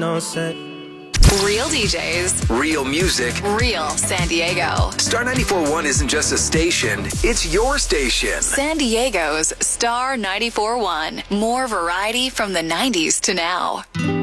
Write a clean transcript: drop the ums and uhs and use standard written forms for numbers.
no set. Real DJs. Real music. Real San Diego. Star 94.1 isn't just a station, it's your station. San Diego's Star 94.1. More variety from the 90s to now.